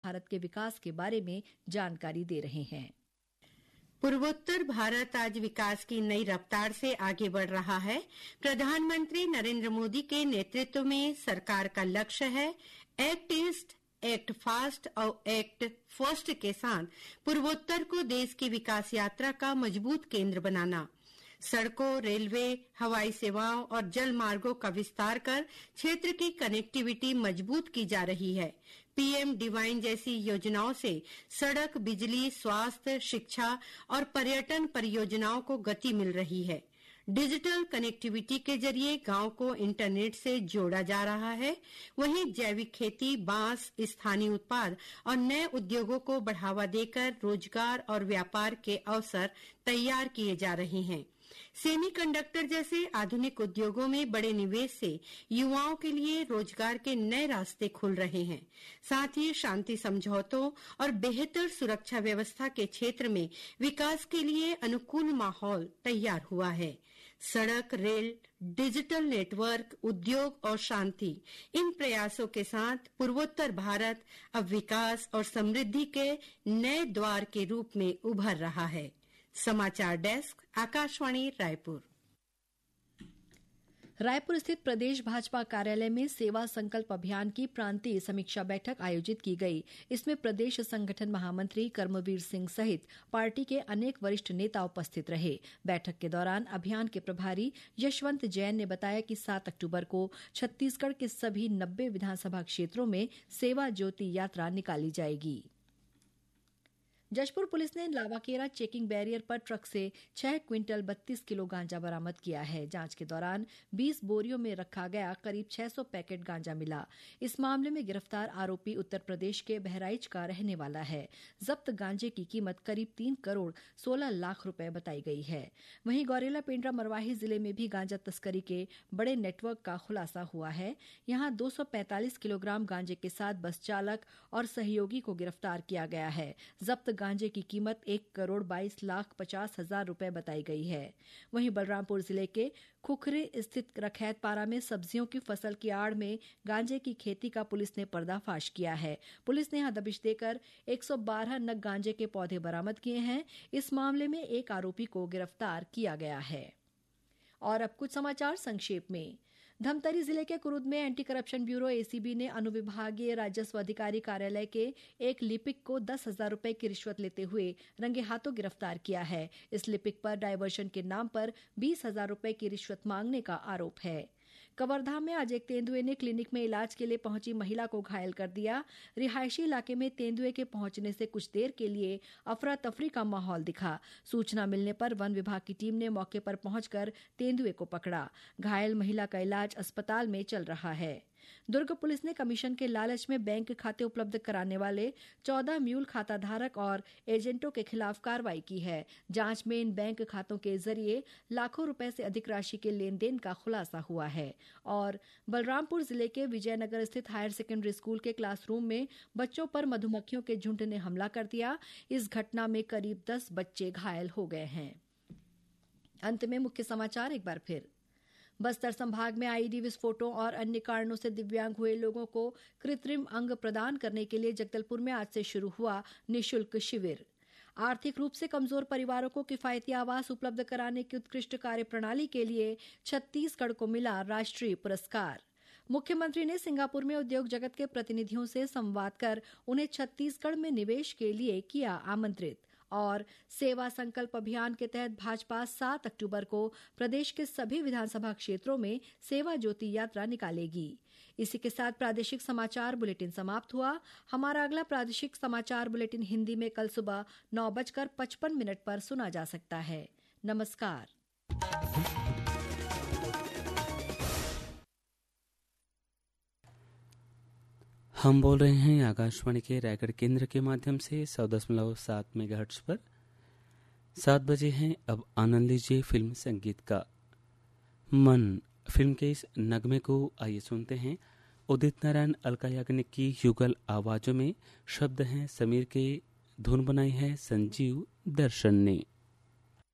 भारत के विकास के बारे में जानकारी दे रहे हैं। पूर्वोत्तर भारत आज विकास की नई रफ्तार से आगे बढ़ रहा है। प्रधानमंत्री नरेंद्र मोदी के नेतृत्व में सरकार का लक्ष्य है एक्ट ईस्ट, एक्ट फास्ट और एक्ट फर्स्ट के साथ पूर्वोत्तर को देश की विकास यात्रा का मजबूत केंद्र बनाना। सड़कों, रेलवे, हवाई सेवाओं और जल मार्गों का विस्तार कर क्षेत्र की कनेक्टिविटी मजबूत की जा रही है। पीएम डिवाइन जैसी योजनाओं से सड़क, बिजली, स्वास्थ्य, शिक्षा और पर्यटन परियोजनाओं को गति मिल रही है। डिजिटल कनेक्टिविटी के जरिए गांव को इंटरनेट से जोड़ा जा रहा है। वहीं जैविक खेती, बांस, स्थानीय उत्पाद और नए उद्योगों को बढ़ावा देकर रोजगार और व्यापार के अवसर तैयार किए जा रहे हैं। सेमीकंडक्टर जैसे आधुनिक उद्योगों में बड़े निवेश से युवाओं के लिए रोजगार के नए रास्ते खुल रहे हैं। साथ ही शांति समझौतों और बेहतर सुरक्षा व्यवस्था के क्षेत्र में विकास के लिए अनुकूल माहौल तैयार हुआ है। सड़क, रेल, डिजिटल नेटवर्क, उद्योग और शांति, इन प्रयासों के साथ पूर्वोत्तर भारत अब विकास और समृद्धि के नए द्वार के रूप में उभर रहा है। समाचार डेस्क, आकाशवाणी रायपुर। रायपुर स्थित प्रदेश भाजपा कार्यालय में सेवा संकल्प अभियान की प्रांतीय समीक्षा बैठक आयोजित की गई। इसमें प्रदेश संगठन महामंत्री कर्मवीर सिंह सहित पार्टी के अनेक वरिष्ठ नेता उपस्थित रहे। बैठक के दौरान अभियान के प्रभारी यशवंत जैन ने बताया कि 7 अक्टूबर को छत्तीसगढ़ के सभी 90 विधानसभा क्षेत्रों में सेवा ज्योति यात्रा निकाली जाएगी। जशपुर पुलिस ने लावाकेरा चेकिंग बैरियर पर ट्रक से 6 क्विंटल 32 किलो गांजा बरामद किया है। जांच के दौरान 20 बोरियों में रखा गया करीब 600 पैकेट गांजा मिला। इस मामले में गिरफ्तार आरोपी उत्तर प्रदेश के बहराइच का रहने वाला है। जब्त गांजे की कीमत करीब 3 करोड़ 16 लाख रुपए बताई गई है। वहीं गौरेला पेंड्रा मरवाही जिले में भी गांजा तस्करी के बड़े नेटवर्क का खुलासा हुआ है। यहां 245 किलोग्राम गांजे के साथ बस चालक और सहयोगी को गिरफ्तार किया गया है। जब्त गांजे की कीमत 1 करोड़ 22 लाख 50 हजार रुपए बताई गई है। वहीं बलरामपुर जिले के खुखरी स्थित रखैतपारा में सब्जियों की फसल की आड़ में गांजे की खेती का पुलिस ने पर्दाफाश किया है। पुलिस ने यहां दबिश देकर 112 नग गांजे के पौधे बरामद किए हैं। इस मामले में एक आरोपी को गिरफ्तार किया गया है। और अब कुछ समाचार संक्षेप में। धमतरी जिले के कुरुद में एंटी करप्शन ब्यूरो एसीबी ने अनुविभागीय राजस्व अधिकारी कार्यालय के एक लिपिक को 10,000 रुपए की रिश्वत लेते हुए रंगे हाथों गिरफ्तार किया है। इस लिपिक पर डायवर्शन के नाम पर 20,000 रुपए की रिश्वत मांगने का आरोप है। कवर्धा में आज एक तेंदुए ने क्लिनिक में इलाज के लिए पहुंची महिला को घायल कर दिया। रिहायशी इलाके में तेंदुए के पहुंचने से कुछ देर के लिए अफरा तफरी का माहौल दिखा। सूचना मिलने पर वन विभाग की टीम ने मौके पर पहुंचकर तेंदुए को पकड़ा। घायल महिला का इलाज अस्पताल में चल रहा है। दुर्ग पुलिस ने कमीशन के लालच में बैंक खाते उपलब्ध कराने वाले 14 म्यूल खाता धारक और एजेंटों के खिलाफ कार्रवाई की है। जांच में इन बैंक खातों के जरिए लाखों रुपए से अधिक राशि के लेन देन का खुलासा हुआ है। और बलरामपुर जिले के विजयनगर स्थित हायर सेकेंडरी स्कूल के क्लासरूम में बच्चों पर मधुमक्खियों के झुंड ने हमला कर दिया। इस घटना में करीब 10 बच्चे घायल हो गए हैं। अंत में मुख्य समाचार एक बार फिर। बस्तर संभाग में आईईडी विस्फोटों और अन्य कारणों से दिव्यांग हुए लोगों को कृत्रिम अंग प्रदान करने के लिए जगदलपुर में आज से शुरू हुआ निःशुल्क शिविर। आर्थिक रूप से कमजोर परिवारों को किफायती आवास उपलब्ध कराने की उत्कृष्ट कार्य प्रणाली के लिए छत्तीसगढ़ को मिला राष्ट्रीय पुरस्कार। मुख्यमंत्री ने सिंगापुर में उद्योग जगत के प्रतिनिधियों से संवाद कर उन्हें छत्तीसगढ़ में निवेश के लिए किया आमंत्रित। और सेवा संकल्प अभियान के तहत भाजपा 7 अक्टूबर को प्रदेश के सभी विधानसभा क्षेत्रों में सेवा ज्योति यात्रा निकालेगी। इसी के साथ प्रादेशिक समाचार बुलेटिन समाप्त हुआ। हमारा अगला प्रादेशिक समाचार बुलेटिन हिंदी में कल सुबह 9:55 पर सुना जा सकता है। नमस्कार। हम बोल रहे हैं आकाशवाणी के रायगढ़ केंद्र के माध्यम से 100.7 मेगाहर्ट्ज पर। 7 बजे हैं। अब आनंद लीजिए फिल्म संगीत का। मन फिल्म के इस नगमे को आइए सुनते हैं। उदित नारायण अलका याग्निक की युगल आवाजों में। शब्द हैं समीर के, धुन बनाई है संजीव दर्शन ने।